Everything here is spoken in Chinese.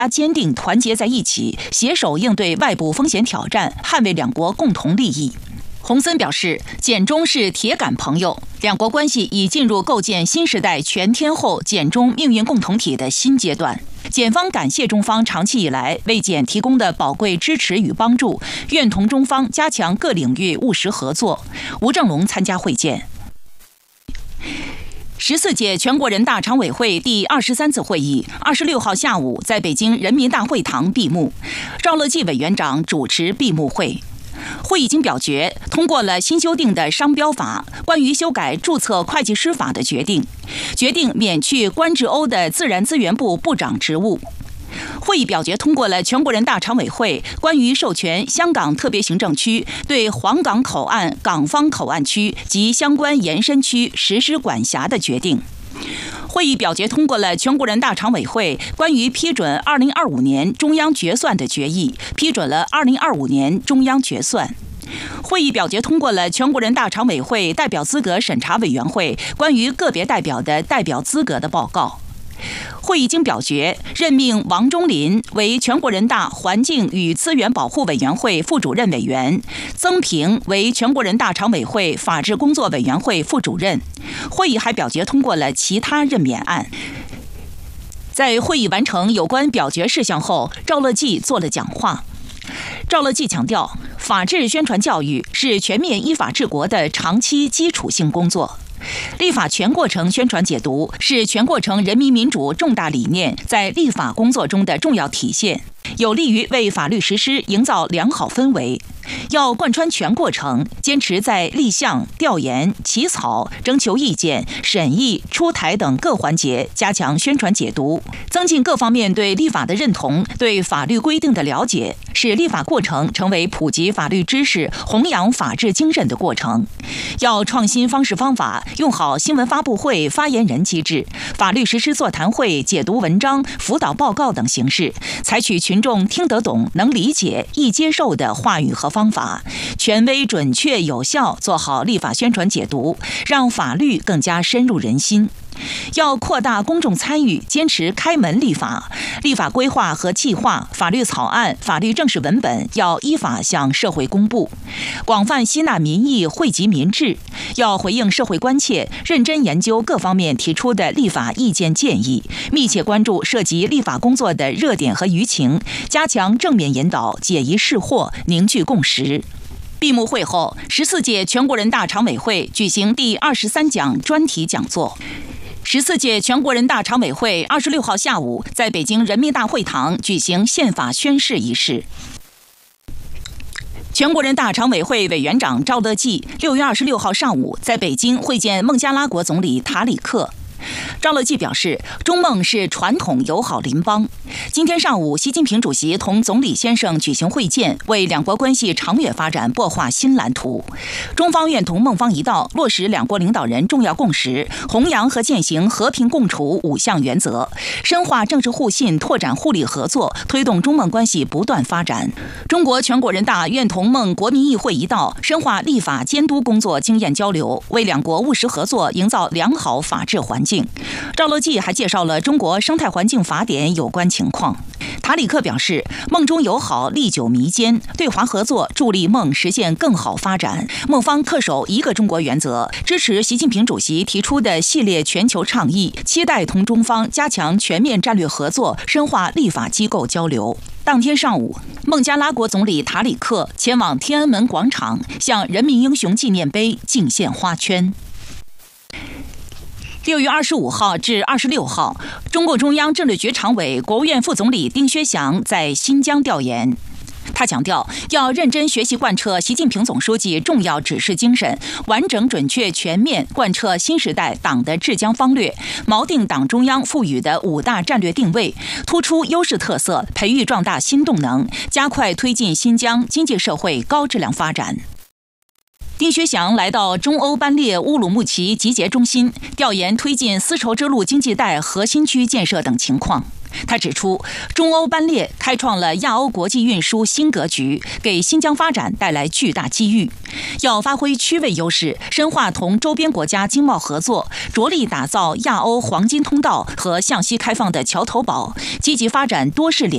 坚定团结在一起，携手应对外部风险挑战，捍卫两国共同利益。洪森表示，简中是铁杆朋友，两国关系已进入构建新时代全天候简中命运共同体的新阶段。简方感谢中方长期以来为简提供的宝贵支持与帮助，愿同中方加强各领域务实合作。吴正龙参加会见。14届全国人大常委会第23次会议26号下午在北京人民大会堂闭幕，赵乐际委员长主持闭幕会。会议经表决通过了新修订的商标法、关于修改注册会计师法的决定，决定免去关志欧的自然资源部部长职务。会议表决通过了全国人大常委会关于授权香港特别行政区对黄港口岸港方口岸区及相关延伸区实施管辖的决定。会议表决通过了全国人大常委会关于批准2025年中央决算的决议，批准了2025年中央决算。会议表决通过了全国人大常委会代表资格审查委员会关于个别代表的代表资格的报告。会议经表决，任命王忠林为全国人大环境与资源保护委员会副主任委员，曾平为全国人大常委会法制工作委员会副主任。会议还表决通过了其他任免案。在会议完成有关表决事项后，赵乐际做了讲话。赵乐际强调，法治宣传教育是全面依法治国的长期基础性工作。立法全过程宣传解读是全过程人民民主重大理念在立法工作中的重要体现，有利于为法律实施营造良好氛围。要贯穿全过程，坚持在立项、调研、起草、征求意见、审议、出台等各环节加强宣传解读，增进各方面对立法的认同、对法律规定的了解，使立法过程成为普及法律知识、弘扬法治精神的过程。要创新方式方法，用好新闻发布会、发言人机制、法律实施座谈会、解读文章、辅导报告等形式，采取群众听得懂、能理解、易接受的话语和方法，权威、准确、有效做好立法宣传解读，让法律更加深入人心。要扩大公众参与，坚持开门立法，立法规划和计划、法律草案、法律正式文本要依法向社会公布，广泛吸纳民意，惠及民智。要回应社会关切，认真研究各方面提出的立法意见建议，密切关注涉及立法工作的热点和舆情，加强正面引导，解疑释惑，凝聚共识。闭幕会后，14届全国人大常委会举行第23讲专题讲座。14届全国人大常委会26号下午在北京人民大会堂举行宪法宣誓仪式。全国人大常委会委员长赵乐际6月26号上午在北京会见孟加拉国总理塔里克。赵乐际表示，中孟是传统友好邻邦。今天上午，习近平主席同总理先生举行会见，为两国关系长远发展擘画新蓝图。中方愿同孟方一道，落实两国领导人重要共识，弘扬和践行和平共处5项原则，深化政治互信，拓展互利合作，推动中孟关系不断发展。中国全国人大愿同孟国民议会一道，深化立法监督工作经验交流，为两国务实合作营造良好法治环境。赵乐际还介绍了中国生态环境法典有关情况。塔里克表示，孟中友好历久弥坚，对华合作助力孟实现更好发展。孟方恪守一个中国原则，支持习近平主席提出的系列全球倡议，期待同中方加强全面战略合作，深化立法机构交流。当天上午，孟加拉国总理塔里克前往天安门广场，向人民英雄纪念碑敬献花圈。6月25号至26号，中共中央政治局常委、国务院副总理丁薛祥在新疆调研。他强调，要认真学习贯彻习近平总书记重要指示精神，完整、准确、全面贯彻新时代党的治疆方略，锚定党中央赋予的5大战略定位，突出优势特色，培育壮大新动能，加快推进新疆经济社会高质量发展。丁薛祥来到中欧班列乌鲁木齐集结中心，调研推进丝绸之路经济带核心区建设等情况。他指出，中欧班列开创了亚欧国际运输新格局，给新疆发展带来巨大机遇。要发挥区位优势，深化同周边国家经贸合作，着力打造亚欧黄金通道和向西开放的桥头堡，积极发展多式联